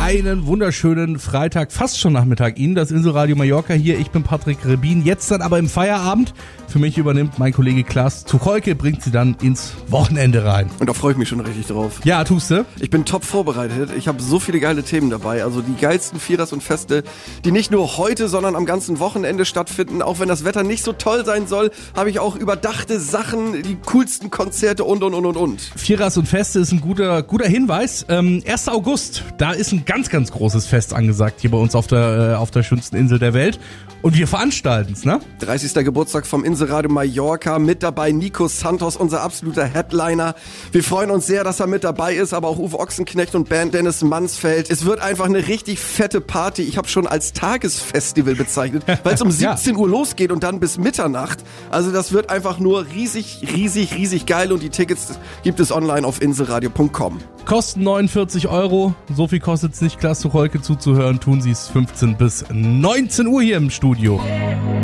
Einen wunderschönen Freitag, fast schon Nachmittag Ihnen, das Inselradio Mallorca hier. Ich bin Patrick Rebin, jetzt dann aber im Feierabend. Für mich übernimmt mein Kollege Klaas Tucholke, bringt Sie dann ins Wochenende rein. Und da freue ich mich schon richtig drauf. Ja, tust du? Ich bin top vorbereitet. Ich habe so viele geile Themen dabei. Also die geilsten Vierers und Feste, die nicht nur heute, sondern am ganzen Wochenende stattfinden. Auch wenn das Wetter nicht so toll sein soll, habe ich auch überdachte Sachen, die coolsten Konzerte und. Vierers und Feste ist ein guter Hinweis. 1. August, da ist ein ganz, ganz großes Fest angesagt hier bei uns auf der schönsten Insel der Welt. Und wir veranstalten es, ne? 30. Geburtstag vom Inselradio Mallorca, mit dabei Nico Santos, unser absoluter Headliner. Wir freuen uns sehr, dass er mit dabei ist, aber auch Uwe Ochsenknecht und Band Dennis Mansfeld. Es wird einfach eine richtig fette Party. Ich habe schon als Tagesfestival bezeichnet, weil es um 17 Uhr losgeht und dann bis Mitternacht. Also das wird einfach nur riesig geil und die Tickets gibt es online auf inselradio.com. Kosten 49 €. So viel kostet es nicht, Klaas Tucholke zuzuhören. Tun Sie es 15 bis 19 Uhr hier im Studio.